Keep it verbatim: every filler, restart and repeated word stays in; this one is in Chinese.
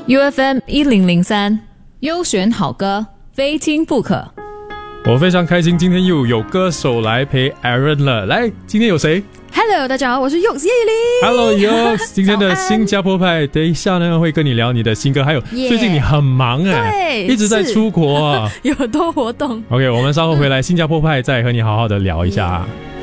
U F M 一零零三，优选好歌，非听不可。 我非常开心，今天又有歌手来陪 Aaron 了。来，今天有谁 ？Hello， 大家好，我是 Yox 叶怡玲。 Hello Yox， 今天的新加坡派，等一下呢会跟你聊你的新歌，还有、yeah. 最近你很忙哎，一直在出国啊， 有很多活动。 OK， 我们稍后回来新加坡派再和你好好的聊一下。